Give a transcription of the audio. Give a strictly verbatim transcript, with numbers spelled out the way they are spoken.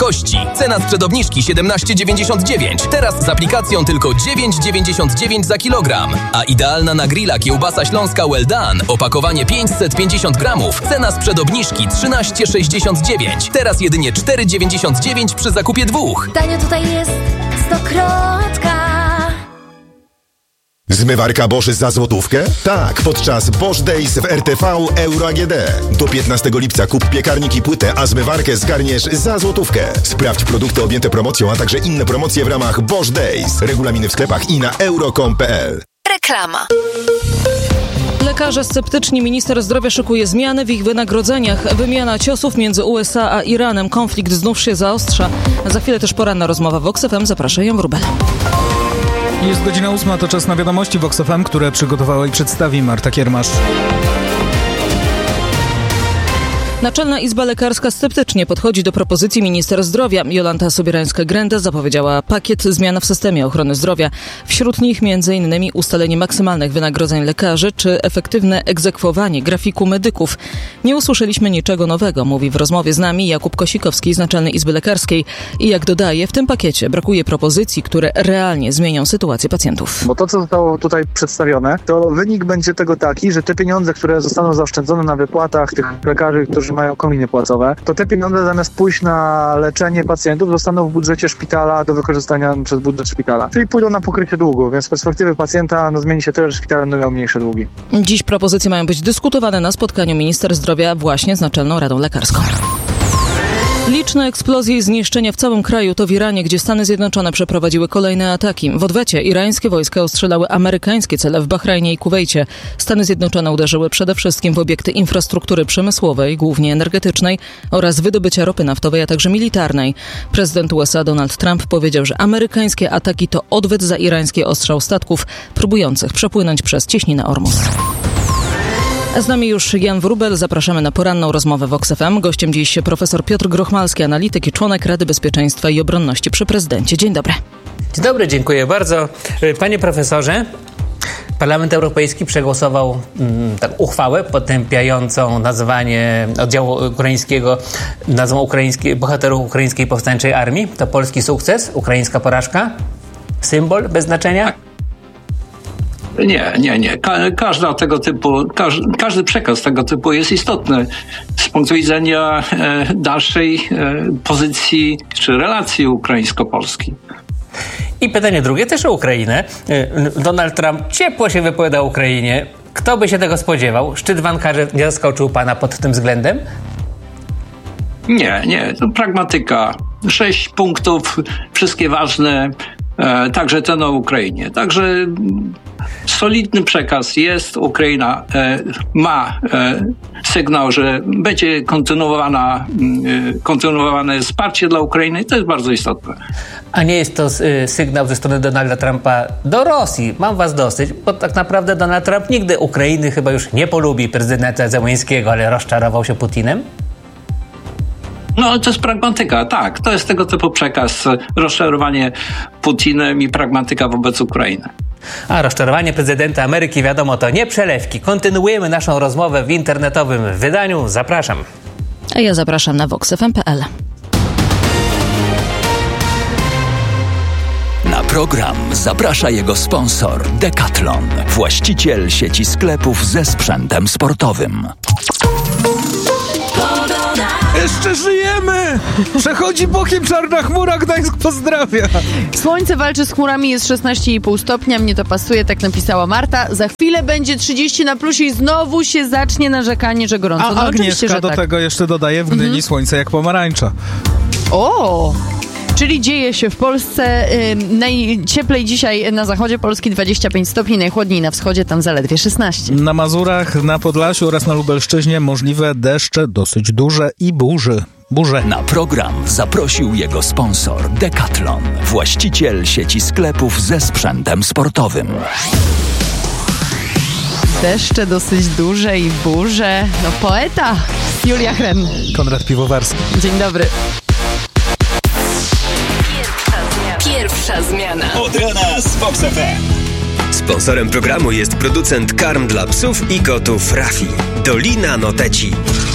Kości. Cena sprzed obniżki siedemnaście dziewięćdziesiąt dziewięć. Teraz z aplikacją tylko dziewięć dziewięćdziesiąt dziewięć za kilogram. A idealna na grilla kiełbasa śląska Well Done. Opakowanie pięćset pięćdziesiąt gramów. Cena sprzed obniżki trzynaście sześćdziesiąt dziewięć. Teraz jedynie cztery dziewięćdziesiąt dziewięć przy zakupie dwóch. Tanio tutaj jest stokrotka. Zmywarka Bosch za złotówkę? Tak, podczas Bosch Days w R T V Euro A G D. Do piętnastego lipca kup piekarnik i płytę, a zmywarkę zgarniesz za złotówkę. Sprawdź produkty objęte promocją, a także inne promocje w ramach Bosch Days. Regulaminy w sklepach i na euro kropka com kropka p l. Reklama. Lekarze sceptyczni, minister zdrowia szykuje zmiany w ich wynagrodzeniach. Wymiana ciosów między U S A a Iranem. Konflikt znów się zaostrza. Za chwilę też poranna rozmowa w Vox F M. Zaprasza Jan Wróbel. Jest godzina ósma, to czas na wiadomości Vox F M, które przygotowała i przedstawi Marta Kiermasz. Naczelna Izba Lekarska sceptycznie podchodzi do propozycji minister zdrowia. Jolanta Sobierańska-Grenda zapowiedziała pakiet zmian w systemie ochrony zdrowia. Wśród nich między innymi ustalenie maksymalnych wynagrodzeń lekarzy czy efektywne egzekwowanie grafiku medyków. Nie usłyszeliśmy niczego nowego, mówi w rozmowie z nami Jakub Kosikowski z Naczelnej Izby Lekarskiej. I jak dodaje, w tym pakiecie brakuje propozycji, które realnie zmienią sytuację pacjentów. Bo to, co zostało tutaj przedstawione, to wynik będzie tego taki, że te pieniądze, które zostaną zaoszczędzone na wypłatach tych lekarzy, którzy mają kominy płacowe, to te pieniądze zamiast pójść na leczenie pacjentów zostaną w budżecie szpitala do wykorzystania przez budżet szpitala. Czyli pójdą na pokrycie długu, więc z perspektywy pacjenta no, zmieni się tyle, że szpital będą miał mniejsze długi. Dziś propozycje mają być dyskutowane na spotkaniu minister zdrowia właśnie z Naczelną Radą Lekarską. Liczne eksplozje i zniszczenia w całym kraju to w Iranie, gdzie Stany Zjednoczone przeprowadziły kolejne ataki. W odwecie irańskie wojska ostrzelały amerykańskie cele w Bahrajnie i Kuwejcie. Stany Zjednoczone uderzyły przede wszystkim w obiekty infrastruktury przemysłowej, głównie energetycznej oraz wydobycia ropy naftowej, a także militarnej. Prezydent U S A Donald Trump powiedział, że amerykańskie ataki to odwet za irański ostrzał statków próbujących przepłynąć przez cieśninę Ormus. Z nami już Jan Wróbel. Zapraszamy na poranną rozmowę Vox F M. Gościem dziś profesor Piotr Grochmalski, analityk i członek Rady Bezpieczeństwa i Obronności przy prezydencie. Dzień dobry. Dzień dobry, dziękuję bardzo. Panie profesorze, Parlament Europejski przegłosował mm, tak, uchwałę potępiającą nazwanie oddziału ukraińskiego, nazwą ukraińskiej, bohaterów ukraińskiej powstańczej armii. To polski sukces, ukraińska porażka, symbol bez znaczenia? Nie, nie, nie. Ka- każda tego typu, każ- każdy przekaz tego typu jest istotny z punktu widzenia e, dalszej e, pozycji czy relacji ukraińsko-polskiej. I pytanie drugie też o Ukrainę. Donald Trump ciepło się wypowiada o Ukrainie. Kto by się tego spodziewał? Szczyt w Ankarze nie zaskoczył pana pod tym względem? Nie, nie. To pragmatyka. Sześć punktów, wszystkie ważne, e, także ten o Ukrainie. Także solidny przekaz jest. Ukraina e, ma e, sygnał, że będzie kontynuowana, e, kontynuowane wsparcie dla Ukrainy i to jest bardzo istotne. A nie jest to y, sygnał ze strony Donalda Trumpa do Rosji? Mam was dosyć, bo tak naprawdę Donald Trump nigdy Ukrainy chyba już nie polubi prezydenta Zełenskiego, ale rozczarował się Putinem? No, to jest pragmatyka, tak. To jest tego typu przekaz. Rozczarowanie Putinem i pragmatyka wobec Ukrainy. A rozczarowanie prezydenta Ameryki, wiadomo, to nie przelewki. Kontynuujemy naszą rozmowę w internetowym wydaniu. Zapraszam. A ja zapraszam na vox f m kropka p l. Na program zaprasza jego sponsor Decathlon, właściciel sieci sklepów ze sprzętem sportowym. Jeszcze żyjemy! Przechodzi bokiem czarna chmura, Gdańsk pozdrawia. Słońce walczy z chmurami, jest szesnaście i pół stopnia, mnie to pasuje, tak napisała Marta. Za chwilę będzie trzydzieści na plusie i znowu się zacznie narzekanie, że gorąco. A no, Agnieszka że do tak. tego jeszcze dodaje w Gdyni mhm. słońce jak pomarańcza. O! Czyli dzieje się w Polsce. Najcieplej dzisiaj na zachodzie Polski dwadzieścia pięć stopni, najchłodniej na wschodzie, tam zaledwie szesnaście. Na Mazurach, na Podlasiu oraz na Lubelszczyźnie możliwe deszcze dosyć duże i burzy. Burze. Na program zaprosił jego sponsor Decathlon, właściciel sieci sklepów ze sprzętem sportowym. Deszcze dosyć duże i burze. No poeta Julia Hren. Konrad Piwowarski. Dzień dobry. Pierwsza zmiana. Od rana z Vox F M. Sponsorem programu jest producent karm dla psów i kotów Rafi. Dolina Noteci.